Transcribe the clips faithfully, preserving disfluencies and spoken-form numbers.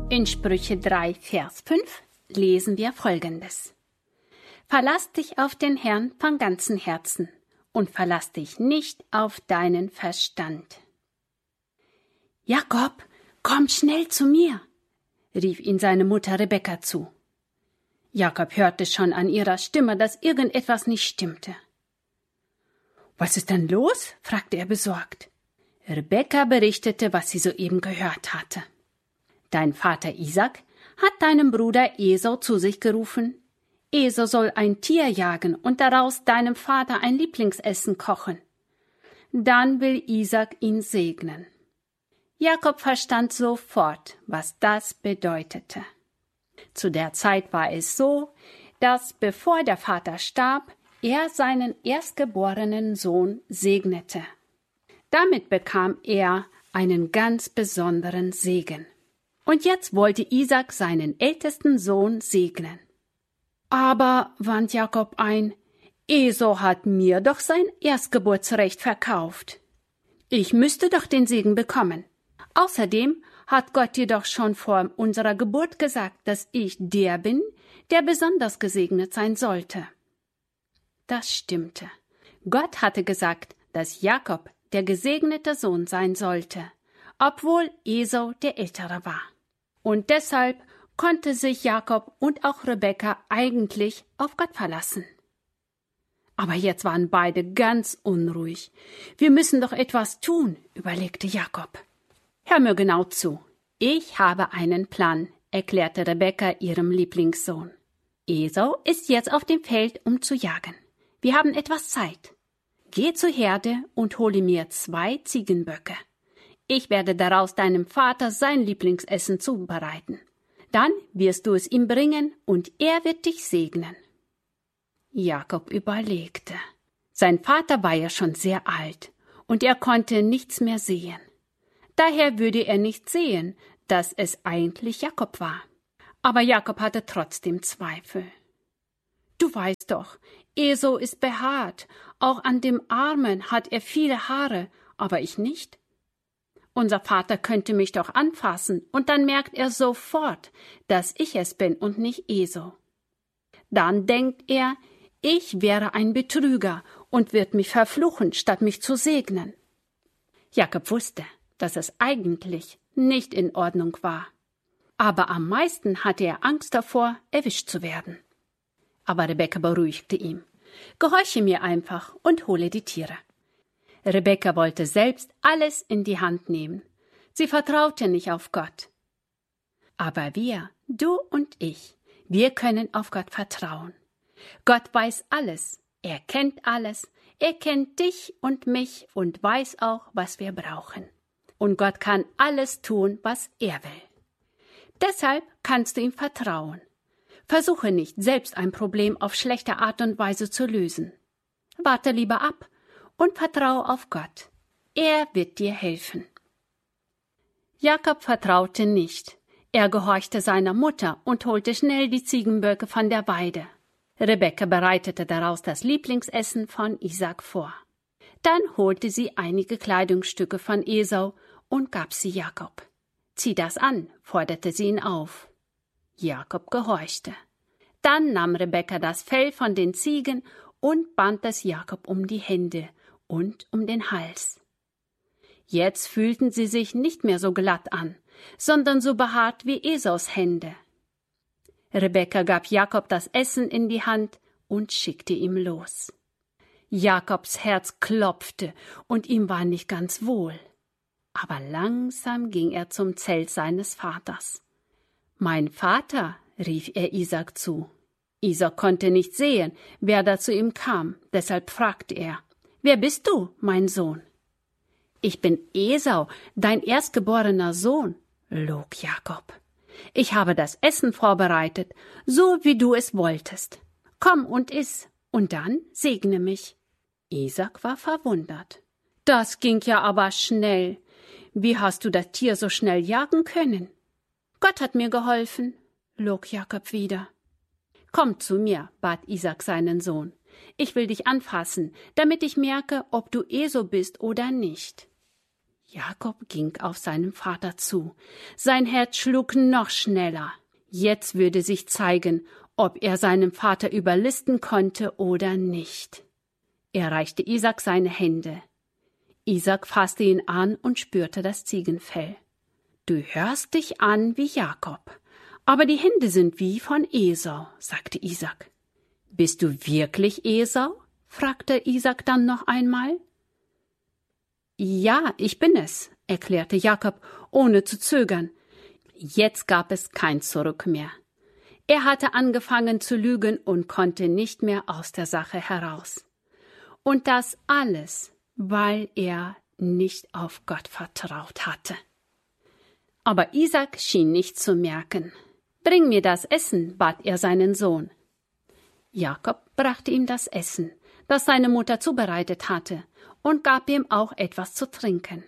In Sprüche drei, Vers fünf lesen wir Folgendes. Verlass dich auf den Herrn von ganzem Herzen und verlass dich nicht auf deinen Verstand. Jakob, komm schnell zu mir, rief ihn seine Mutter Rebekka zu. Jakob hörte schon an ihrer Stimme, dass irgendetwas nicht stimmte. Was ist denn los? Fragte er besorgt. Rebekka berichtete, was sie soeben gehört hatte. Dein Vater Isaac hat deinen Bruder Esau zu sich gerufen. Esau soll ein Tier jagen und daraus deinem Vater ein Lieblingsessen kochen. Dann will Isaac ihn segnen. Jakob verstand sofort, was das bedeutete. Zu der Zeit war es so, dass, bevor der Vater starb, er seinen erstgeborenen Sohn segnete. Damit bekam er einen ganz besonderen Segen. Und jetzt wollte Isaac seinen ältesten Sohn segnen. Aber, wandte Jakob ein, Esau hat mir doch sein Erstgeburtsrecht verkauft. Ich müsste doch den Segen bekommen. Außerdem hat Gott jedoch schon vor unserer Geburt gesagt, dass ich der bin, der besonders gesegnet sein sollte. Das stimmte. Gott hatte gesagt, dass Jakob der gesegnete Sohn sein sollte, obwohl Esau der Ältere war. Und deshalb konnte sich Jakob und auch Rebekka eigentlich auf Gott verlassen. Aber jetzt waren beide ganz unruhig. Wir müssen doch etwas tun, überlegte Jakob. Hör mir genau zu. Ich habe einen Plan, erklärte Rebekka ihrem Lieblingssohn. Esau ist jetzt auf dem Feld, um zu jagen. Wir haben etwas Zeit. Geh zur Herde und hole mir zwei Ziegenböcke. Ich werde daraus deinem Vater sein Lieblingsessen zubereiten. Dann wirst du es ihm bringen und er wird dich segnen. Jakob überlegte. Sein Vater war ja schon sehr alt und er konnte nichts mehr sehen. Daher würde er nicht sehen, dass es eigentlich Jakob war. Aber Jakob hatte trotzdem Zweifel. Du weißt doch, Esau ist behaart, auch an dem Armen hat er viele Haare, aber ich nicht. Unser Vater könnte mich doch anfassen, und dann merkt er sofort, dass ich es bin und nicht Esau. Dann denkt er, ich wäre ein Betrüger und wird mich verfluchen, statt mich zu segnen. Jakob wusste, dass es eigentlich nicht in Ordnung war. Aber am meisten hatte er Angst davor, erwischt zu werden. Aber Rebekka beruhigte ihn. Gehorche mir einfach und hole die Tiere. Rebekka wollte selbst alles in die Hand nehmen. Sie vertraute nicht auf Gott. Aber wir, du und ich, wir können auf Gott vertrauen. Gott weiß alles, er kennt alles, er kennt dich und mich und weiß auch, was wir brauchen. Und Gott kann alles tun, was er will. Deshalb kannst du ihm vertrauen. Versuche nicht, selbst ein Problem auf schlechte Art und Weise zu lösen. Warte lieber ab und vertraue auf Gott. Er wird dir helfen. Jakob vertraute nicht. Er gehorchte seiner Mutter und holte schnell die Ziegenböcke von der Weide. Rebekka bereitete daraus das Lieblingsessen von Isaac vor. Dann holte sie einige Kleidungsstücke von Esau und gab sie Jakob. Zieh das an, forderte sie ihn auf. Jakob gehorchte. Dann nahm Rebekka das Fell von den Ziegen und band es Jakob um die Hände und um den Hals. Jetzt fühlten sie sich nicht mehr so glatt an, sondern so behaart wie Esaus Hände. Rebekka gab Jakob das Essen in die Hand und schickte ihm los. Jakobs Herz klopfte und ihm war nicht ganz wohl. Aber langsam ging er zum Zelt seines Vaters. »Mein Vater«, rief er Isaac zu. Isaac konnte nicht sehen, wer da zu ihm kam, deshalb fragte er, »Wer bist du, mein Sohn?« »Ich bin Esau, dein erstgeborener Sohn«, log Jakob. »Ich habe das Essen vorbereitet, so wie du es wolltest. Komm und iss, und dann segne mich.« Isaac war verwundert. »Das ging ja aber schnell. Wie hast du das Tier so schnell jagen können?« »Gott hat mir geholfen«, log Jakob wieder. »Komm zu mir«, bat Isaac seinen Sohn. »Ich will dich anfassen, damit ich merke, ob du Esau bist oder nicht.« Jakob ging auf seinen Vater zu. Sein Herz schlug noch schneller. Jetzt würde sich zeigen, ob er seinen Vater überlisten konnte oder nicht. Er reichte Isaak seine Hände. Isaak fasste ihn an und spürte das Ziegenfell. »Du hörst dich an wie Jakob, aber die Hände sind wie von Esau«, sagte Isaak. »Bist du wirklich Esau?« fragte Isaak dann noch einmal. »Ja, ich bin es«, erklärte Jakob, ohne zu zögern. Jetzt gab es kein Zurück mehr. Er hatte angefangen zu lügen und konnte nicht mehr aus der Sache heraus. Und das alles, weil er nicht auf Gott vertraut hatte. Aber Isaak schien nicht zu merken. »Bring mir das Essen«, bat er seinen Sohn. Jakob brachte ihm das Essen, das seine Mutter zubereitet hatte, und gab ihm auch etwas zu trinken.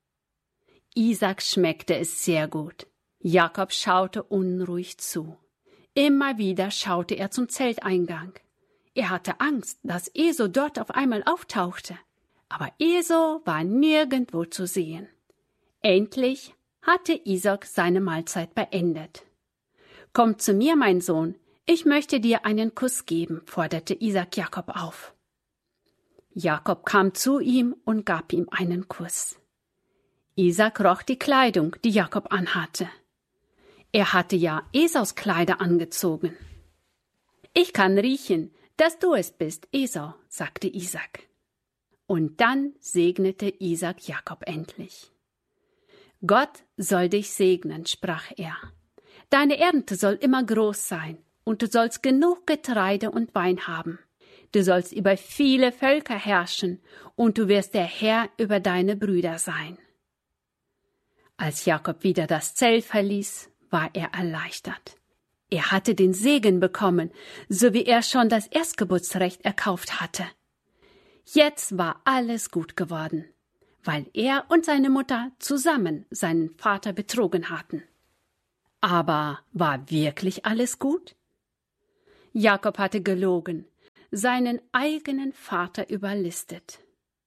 Isaak schmeckte es sehr gut. Jakob schaute unruhig zu. Immer wieder schaute er zum Zelteingang. Er hatte Angst, dass Esau dort auf einmal auftauchte. Aber Esau war nirgendwo zu sehen. Endlich hatte Isaak seine Mahlzeit beendet. »Komm zu mir, mein Sohn, ich möchte dir einen Kuss geben«, forderte Isaak Jakob auf. Jakob kam zu ihm und gab ihm einen Kuss. Isaak roch die Kleidung, die Jakob anhatte. Er hatte ja Esaus Kleider angezogen. »Ich kann riechen, dass du es bist, Esau«, sagte Isaak. Und dann segnete Isaak Jakob endlich. »Gott soll dich segnen«, sprach er. »Deine Ernte soll immer groß sein, und du sollst genug Getreide und Wein haben. Du sollst über viele Völker herrschen, und du wirst der Herr über deine Brüder sein.« Als Jakob wieder das Zelt verließ, war er erleichtert. Er hatte den Segen bekommen, so wie er schon das Erstgeburtsrecht erkauft hatte. Jetzt war alles gut geworden, weil er und seine Mutter zusammen seinen Vater betrogen hatten. Aber war wirklich alles gut? Jakob hatte gelogen, seinen eigenen Vater überlistet.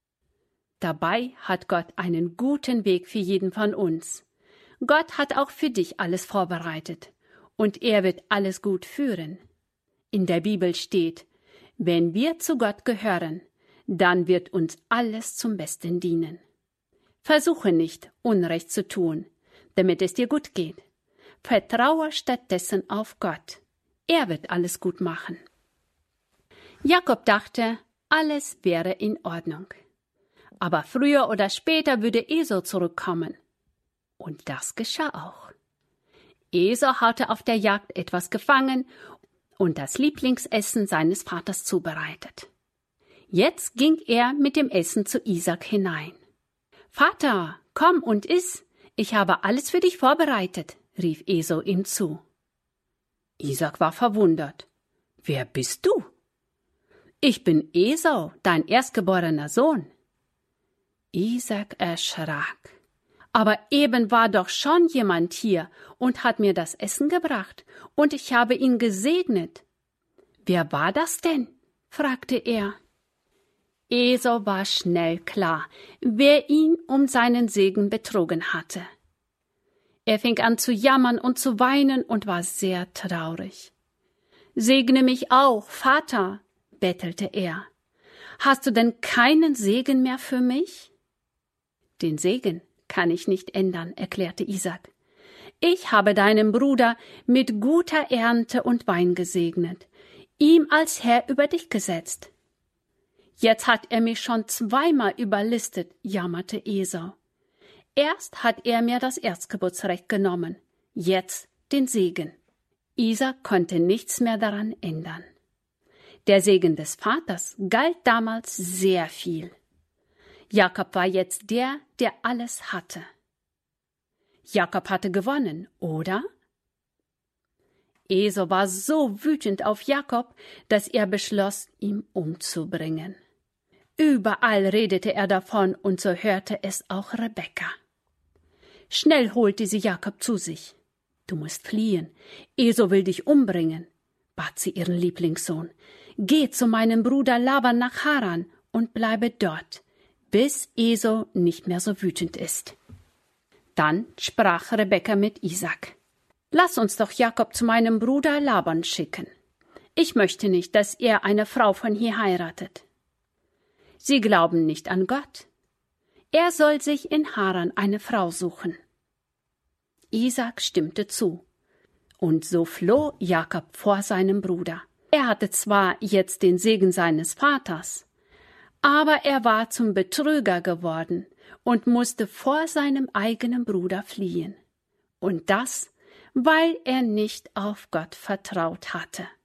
Dabei hat Gott einen guten Weg für jeden von uns. Gott hat auch für dich alles vorbereitet, und er wird alles gut führen. In der Bibel steht, wenn wir zu Gott gehören, dann wird uns alles zum Besten dienen. Versuche nicht, Unrecht zu tun, damit es dir gut geht. Vertraue stattdessen auf Gott. Er wird alles gut machen. Jakob dachte, alles wäre in Ordnung. Aber früher oder später würde Esau zurückkommen. Und das geschah auch. Esau hatte auf der Jagd etwas gefangen und das Lieblingsessen seines Vaters zubereitet. Jetzt ging er mit dem Essen zu Isaak hinein. »Vater, komm und iss, ich habe alles für dich vorbereitet«, rief Esau ihm zu. Isaak war verwundert. »Wer bist du?« »Ich bin Esau, dein erstgeborener Sohn.« Isaak erschrak. »Aber eben war doch schon jemand hier und hat mir das Essen gebracht, und ich habe ihn gesegnet.« »Wer war das denn?« fragte er. Esau war schnell klar, wer ihn um seinen Segen betrogen hatte. Er fing an zu jammern und zu weinen und war sehr traurig. »Segne mich auch, Vater«, bettelte er. »Hast du denn keinen Segen mehr für mich?« »Den Segen kann ich nicht ändern«, erklärte Isaak. »Ich habe deinen Bruder mit guter Ernte und Wein gesegnet, ihm als Herr über dich gesetzt.« »Jetzt hat er mich schon zweimal überlistet«, jammerte Esau. »Erst hat er mir das Erstgeburtsrecht genommen, jetzt den Segen.« Isaak konnte nichts mehr daran ändern. Der Segen des Vaters galt damals sehr viel. Jakob war jetzt der, der alles hatte. Jakob hatte gewonnen, oder? Esau war so wütend auf Jakob, dass er beschloss, ihn umzubringen. Überall redete er davon, und so hörte es auch Rebekka. Schnell holte sie Jakob zu sich. »Du musst fliehen, Esau will dich umbringen«, bat sie ihren Lieblingssohn. »Geh zu meinem Bruder Laban nach Haran und bleibe dort, bis Esau nicht mehr so wütend ist. Dann sprach Rebekka mit Isaak: Lass uns doch Jakob zu meinem Bruder Laban schicken. Ich möchte nicht, dass er eine Frau von hier heiratet. Sie glauben nicht an Gott. Er soll sich in Haran eine Frau suchen. Isaak stimmte zu. Und so floh Jakob vor seinem Bruder. Er hatte zwar jetzt den Segen seines Vaters, aber er war zum Betrüger geworden und musste vor seinem eigenen Bruder fliehen. Und das, weil er nicht auf Gott vertraut hatte.